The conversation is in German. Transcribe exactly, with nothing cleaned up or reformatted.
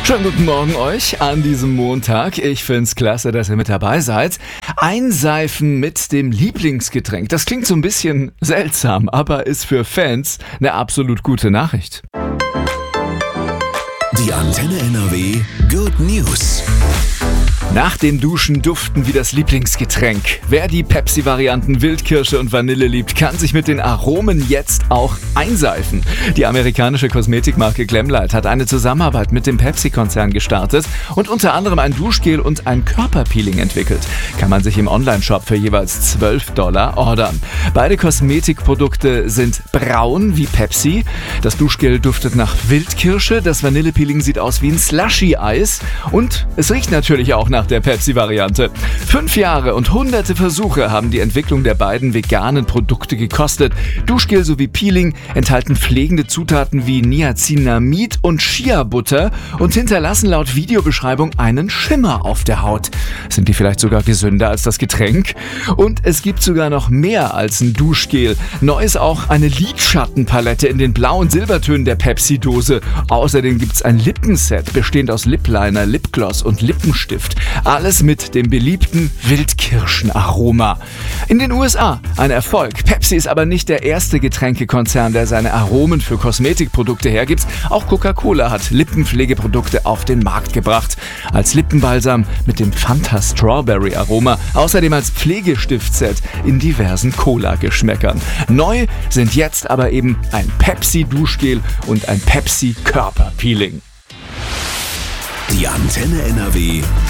Schönen guten Morgen euch an diesem Montag. Ich find's klasse, dass ihr mit dabei seid. Einseifen mit dem Lieblingsgetränk. Das klingt so ein bisschen seltsam, aber ist für Fans eine absolut gute Nachricht. Die Antenne N R W Good News. Nach dem Duschen duften wie das Lieblingsgetränk. Wer die Pepsi-Varianten Wildkirsche und Vanille liebt, kann sich mit den Aromen jetzt auch einseifen. Die amerikanische Kosmetikmarke Glamlite hat eine Zusammenarbeit mit dem Pepsi-Konzern gestartet und unter anderem ein Duschgel und ein Körperpeeling entwickelt. Kann man sich im Onlineshop für jeweils zwölf Dollar ordern. Beide Kosmetikprodukte sind braun wie Pepsi. Das Duschgel duftet nach Wildkirsche, das Vanillepeeling sieht aus wie ein Slushy-Eis und es riecht natürlich auch nach der Pepsi-Variante. Fünf Jahre und hunderte Versuche haben die Entwicklung der beiden veganen Produkte gekostet. Duschgel sowie Peeling enthalten pflegende Zutaten wie Niacinamid und Shea-Butter und hinterlassen laut Videobeschreibung einen Schimmer auf der Haut. Sind die vielleicht sogar gesünder als das Getränk? Und es gibt sogar noch mehr als ein Duschgel. Neu ist auch eine Lidschattenpalette in den blauen Silbertönen der Pepsi-Dose. Außerdem gibt es ein Lippenset, bestehend aus Lip-Liner, Lipgloss und Lippenstift. Alles mit dem beliebten Wildkirschenaroma. In den U S A ein Erfolg. Pepsi ist aber nicht der erste Getränkekonzern, der seine Aromen für Kosmetikprodukte hergibt. Auch Coca-Cola hat Lippenpflegeprodukte auf den Markt gebracht. Als Lippenbalsam mit dem Fanta Strawberry Aroma. Außerdem als Pflegestiftset in diversen Cola-Geschmäckern. Neu sind jetzt aber eben ein Pepsi-Duschgel und ein Pepsi-Körperpeeling. Die Antenne N R W